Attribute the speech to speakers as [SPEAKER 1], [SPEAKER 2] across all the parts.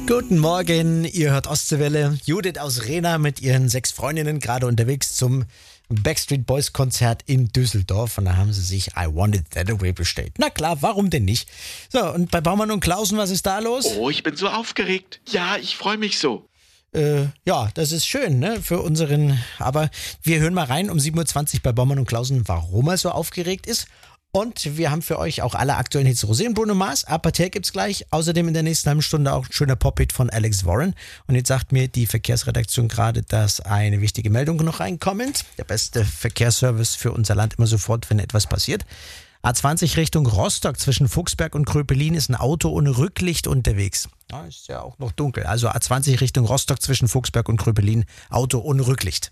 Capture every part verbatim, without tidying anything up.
[SPEAKER 1] Guten Morgen, ihr hört Ostseewelle. Judith aus Rehna mit ihren sechs Freundinnen gerade unterwegs zum Backstreet Boys Konzert in Düsseldorf. Und da haben sie sich I Want It That Way bestellt. Na klar, warum denn nicht? So, und bei Baumann und Klausen, was ist da los?
[SPEAKER 2] Oh, ich bin so aufgeregt. Ja, ich freue mich so.
[SPEAKER 1] Äh, ja, das ist schön, ne, für unseren... Aber wir hören mal rein um sieben Uhr zwanzig bei Baumann und Klausen, warum er so aufgeregt ist. Und wir haben für euch auch alle aktuellen Hits. Rosé und Bruno Mars, Apathé gibt's gleich. Außerdem in der nächsten halben Stunde auch ein schöner Pop-Hit von Alex Warren. Und jetzt sagt mir die Verkehrsredaktion gerade, dass eine wichtige Meldung noch reinkommt. Der beste Verkehrsservice für unser Land immer sofort, wenn etwas passiert. A zwanzig Richtung Rostock zwischen Fuchsberg und Kröpelin ist ein Auto ohne Rücklicht unterwegs. Ja, ist ja auch noch dunkel. Also A zwanzig Richtung Rostock zwischen Fuchsberg und Kröpelin, Auto ohne Rücklicht.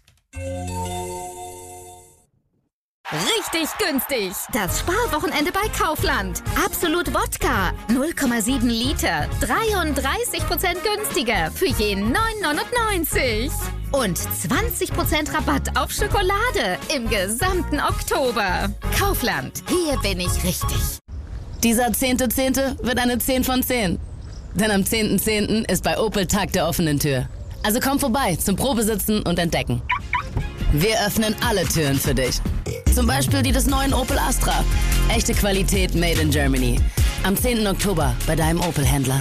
[SPEAKER 3] Richtig günstig. Das Sparwochenende bei Kaufland. Absolut Wodka. null Komma sieben Liter. dreiunddreißig Prozent günstiger für je neun neunundneunzig. Und zwanzig Prozent Rabatt auf Schokolade im gesamten Oktober. Kaufland. Hier bin ich richtig.
[SPEAKER 4] Dieser zehnte zehnte wird eine zehn von zehn. Denn am zehnten zehnten ist bei Opel Tag der offenen Tür. Also komm vorbei zum Probesitzen und Entdecken. Wir öffnen alle Türen für dich. Zum Beispiel die des neuen Opel Astra. Echte Qualität made in Germany. Am zehnten Oktober bei deinem Opel-Händler.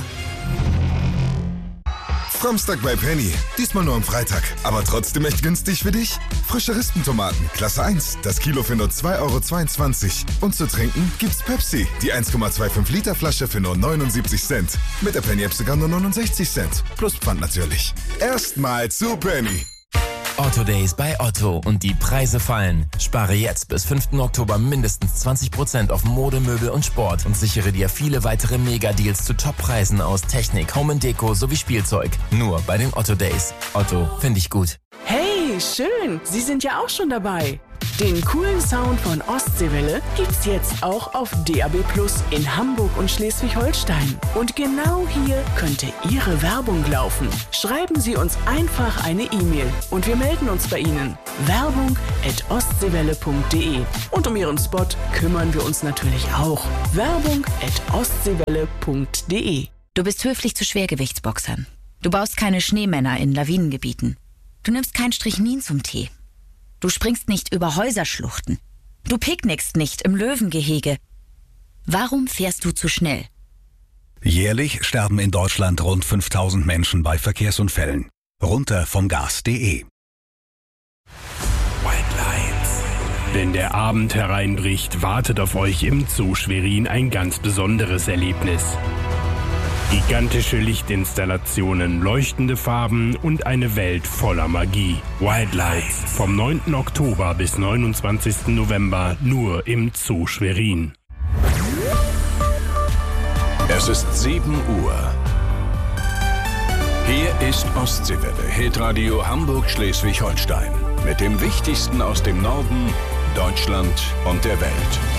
[SPEAKER 5] Samstag bei Penny. Diesmal nur am Freitag. Aber trotzdem echt günstig für dich? Frische Rispentomaten, Klasse eins. Das Kilo für nur zwei Euro zweiundzwanzig. Und zu trinken gibt's Pepsi. Die eins Komma fünfundzwanzig Liter Flasche für nur neunundsiebzig Cent. Mit der Penny-App sogar nur neunundsechzig Cent. Plus Pfand natürlich. Erstmal zu Penny.
[SPEAKER 6] Otto Days bei Otto und die Preise fallen. Spare jetzt bis fünften Oktober mindestens zwanzig Prozent auf Mode, Möbel und Sport und sichere dir viele weitere Mega-Deals zu Top-Preisen aus Technik, Home and Deko sowie Spielzeug. Nur bei den Otto Days. Otto, finde ich gut.
[SPEAKER 7] Hey, schön, Sie sind ja auch schon dabei. Den coolen Sound von Ostseewelle gibt's jetzt auch auf D A B Plus in Hamburg und Schleswig-Holstein. Und genau hier könnte Ihre Werbung laufen. Schreiben Sie uns einfach eine E-Mail und wir melden uns bei Ihnen. Werbung at ostseewelle punkt de. Und um Ihren Spot kümmern wir uns natürlich auch. Werbung at ostseewelle punkt de.
[SPEAKER 8] Du bist höflich zu Schwergewichtsboxern. Du baust keine Schneemänner in Lawinengebieten. Du nimmst kein Strychnin zum Tee. Du springst nicht über Häuserschluchten. Du picknickst nicht im Löwengehege. Warum fährst du zu schnell?
[SPEAKER 9] Jährlich sterben in Deutschland rund fünftausend Menschen bei Verkehrsunfällen. Runter vom Gas punkt de.
[SPEAKER 10] White Lines. Wenn der Abend hereinbricht, wartet auf euch im Zoo Schwerin ein ganz besonderes Erlebnis. Gigantische Lichtinstallationen, leuchtende Farben und eine Welt voller Magie. Wildlights vom neunten Oktober bis neunundzwanzigsten November nur im Zoo Schwerin.
[SPEAKER 11] Es ist sieben Uhr. Hier ist Ostseewelle, Hitradio Hamburg-Schleswig-Holstein. Mit dem Wichtigsten aus dem Norden, Deutschland und der Welt.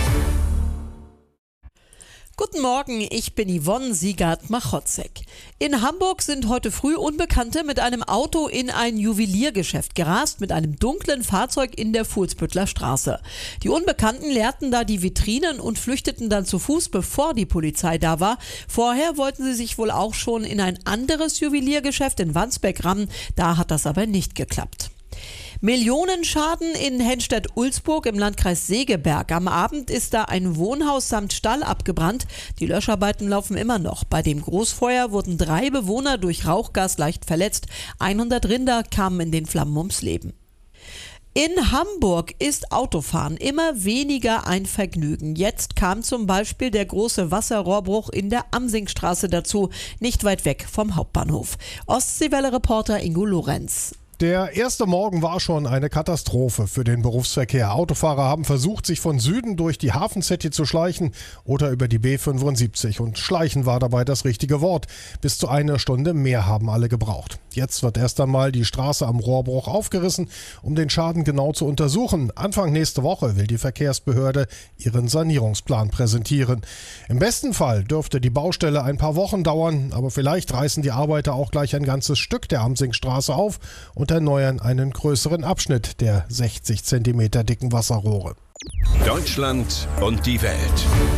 [SPEAKER 12] Guten Morgen, ich bin Yvonne Siegert-Machotzek. In Hamburg sind heute früh Unbekannte mit einem Auto in ein Juweliergeschäft gerast, mit einem dunklen Fahrzeug in der Fuhlsbüttler Straße. Die Unbekannten leerten da die Vitrinen und flüchteten dann zu Fuß, bevor die Polizei da war. Vorher wollten sie sich wohl auch schon in ein anderes Juweliergeschäft in Wandsbek rammen, da hat das aber nicht geklappt. Millionenschaden in Henstedt-Ulzburg im Landkreis Segeberg. Am Abend ist da ein Wohnhaus samt Stall abgebrannt. Die Löscharbeiten laufen immer noch. Bei dem Großfeuer wurden drei Bewohner durch Rauchgas leicht verletzt. hundert Rinder kamen in den Flammen ums Leben. In Hamburg ist Autofahren immer weniger ein Vergnügen. Jetzt kam zum Beispiel der große Wasserrohrbruch in der Amsingstraße dazu, nicht weit weg vom Hauptbahnhof. Ostseewelle-Reporter Ingo Lorenz.
[SPEAKER 13] Der erste Morgen war schon eine Katastrophe für den Berufsverkehr. Autofahrer haben versucht, sich von Süden durch die Hafencity zu schleichen oder über die B fünfundsiebzig. Und schleichen war dabei das richtige Wort. Bis zu einer Stunde mehr haben alle gebraucht. Jetzt wird erst einmal die Straße am Rohrbruch aufgerissen, um den Schaden genau zu untersuchen. Anfang nächste Woche will die Verkehrsbehörde ihren Sanierungsplan präsentieren. Im besten Fall dürfte die Baustelle ein paar Wochen dauern, aber vielleicht reißen die Arbeiter auch gleich ein ganzes Stück der Amsingstraße auf und erneuern einen größeren Abschnitt der sechzig Zentimeter dicken Wasserrohre.
[SPEAKER 11] Deutschland und die Welt.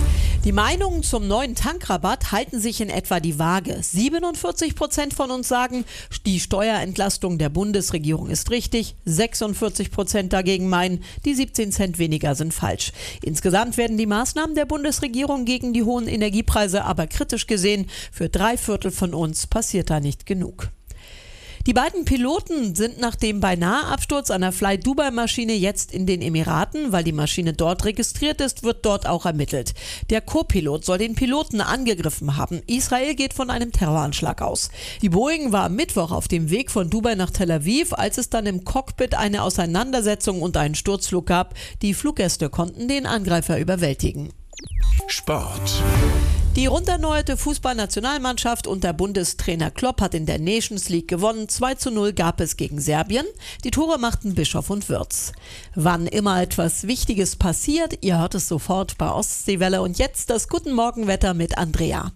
[SPEAKER 12] Die Meinungen zum neuen Tankrabatt halten sich in etwa die Waage. siebenundvierzig Prozent von uns sagen, die Steuerentlastung der Bundesregierung ist richtig. sechsundvierzig Prozent dagegen meinen, die siebzehn Cent weniger sind falsch. Insgesamt werden die Maßnahmen der Bundesregierung gegen die hohen Energiepreise aber kritisch gesehen. Für drei Viertel von uns passiert da nicht genug. Die beiden Piloten sind nach dem Beinahe-Absturz einer Fly-Dubai-Maschine jetzt in den Emiraten. Weil die Maschine dort registriert ist, wird dort auch ermittelt. Der Co-Pilot soll den Piloten angegriffen haben. Israel geht von einem Terroranschlag aus. Die Boeing war am Mittwoch auf dem Weg von Dubai nach Tel Aviv, als es dann im Cockpit eine Auseinandersetzung und einen Sturzflug gab. Die Fluggäste konnten den Angreifer überwältigen.
[SPEAKER 11] Sport.
[SPEAKER 12] Die runderneuerte Fußballnationalmannschaft unter Bundestrainer Klopp hat in der Nations League gewonnen. zwei zu null gab es gegen Serbien. Die Tore machten Bischof und Wirtz. Wann immer etwas Wichtiges passiert, ihr hört es sofort bei Ostseewelle. Und jetzt das Guten Morgenwetter mit Andrea.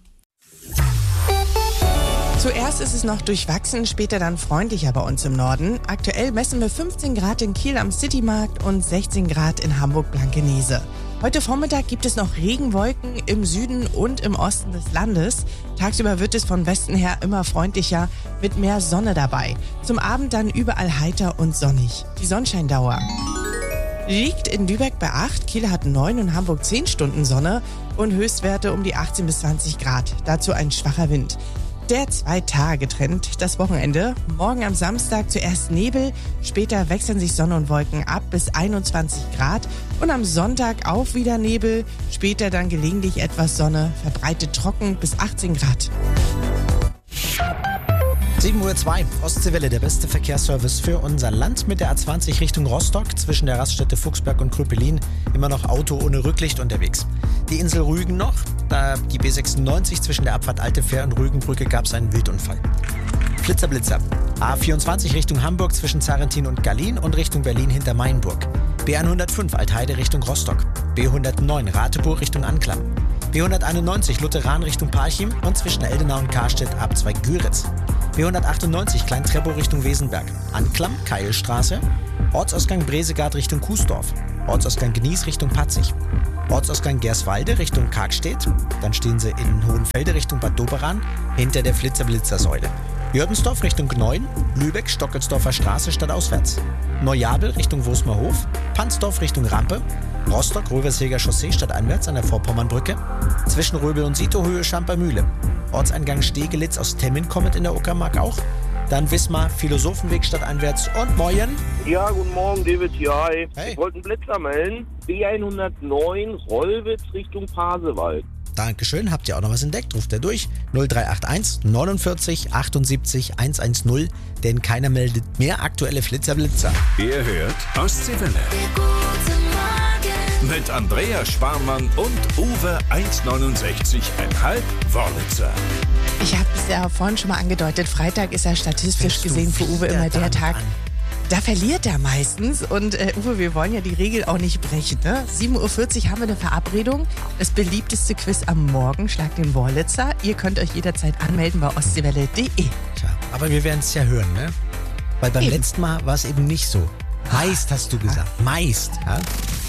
[SPEAKER 14] Zuerst ist es noch durchwachsen, später dann freundlicher bei uns im Norden. Aktuell messen wir fünfzehn Grad in Kiel am Citymarkt und sechzehn Grad in Hamburg-Blankenese. Heute Vormittag gibt es noch Regenwolken im Süden und im Osten des Landes. Tagsüber wird es von Westen her immer freundlicher mit mehr Sonne dabei. Zum Abend dann überall heiter und sonnig. Die Sonnenscheindauer liegt in Lübeck bei acht, Kiel hat neun und Hamburg zehn Stunden Sonne und Höchstwerte um die achtzehn bis zwanzig Grad. Dazu ein schwacher Wind. Der Zwei-Tage-Trend, das Wochenende. Morgen am Samstag zuerst Nebel, später wechseln sich Sonne und Wolken ab bis einundzwanzig Grad. Und am Sonntag auch wieder Nebel, später dann gelegentlich etwas Sonne, verbreitet trocken bis achtzehn Grad.
[SPEAKER 1] sieben Uhr zwei, Ostseewelle, der beste Verkehrsservice für unser Land mit der A zwanzig Richtung Rostock zwischen der Raststätte Fuchsberg und Krüppelin. Immer noch Auto ohne Rücklicht unterwegs. Die Insel Rügen noch, da die B sechsundneunzig zwischen der Abfahrt Alte Fähr und Rügenbrücke gab es einen Wildunfall. Flitzer, Blitzer. A vierundzwanzig Richtung Hamburg zwischen Zarentin und Gallien und Richtung Berlin hinter Mainburg. B hundertfünf Altheide Richtung Rostock. B hundertneun Rateburg Richtung Anklam. B hunderteinundneunzig Lutheran Richtung Parchim und zwischen Eldenau und Karstedt Abzweig Güritz. B hundertachtundneunzig Klein-Treppow Richtung Wesenberg. Anklam, Keilstraße. Ortsausgang Bresegard Richtung Kuesdorf. Ortsausgang Gnies Richtung Patzig. Ortsausgang Gerswalde Richtung Kargstedt. Dann stehen sie in Hohenfelde Richtung Bad Doberan hinter der Flitzer-Blitzer-Säule. Jördensdorf Richtung Gneuen. Lübeck Stockelsdorfer Straße stadtauswärts. Neujabel Richtung Wosmerhof. Pansdorf Richtung Rampe. Rostock Röversheger Chaussee stadteinwärts an der Vorpommernbrücke. Zwischen Röbel und Sitohöhe Schampermühle. Ortseingang Stegelitz aus Temmin kommend in der Uckermark auch. Dann Wismar, Philosophenweg stadteinwärts und Moyen.
[SPEAKER 15] Ja, guten Morgen, David hier. Hi. Hey. Ich wollte einen Blitzer melden. B hundertneun Rollwitz Richtung Pasewald.
[SPEAKER 1] Dankeschön, habt ihr auch noch was entdeckt? Ruft er durch null drei acht eins neunundvierzig achtundsiebzig hundertzehn, denn keiner meldet mehr aktuelle Flitzer-Blitzer.
[SPEAKER 11] Ihr hört Ostseewelle. Mit Andrea Sparmann und Uwe eins neunundsechzig Komma fünf Wörlitzer.
[SPEAKER 14] Ich habe es ja vorhin schon mal angedeutet, Freitag ist ja statistisch gesehen für Uwe immer der Tag. Da verliert er meistens und äh, Uwe, wir wollen ja die Regel auch nicht brechen. Ne? sieben Uhr vierzig haben wir eine Verabredung. Das beliebteste Quiz am Morgen, Schlag den Wörlitzer. Ihr könnt euch jederzeit anmelden bei ostseewelle punkt de.
[SPEAKER 1] Tja, aber wir werden es ja hören, ne? Weil beim eben. letzten Mal war es eben nicht so. Meist hast du gesagt, meist. Ja?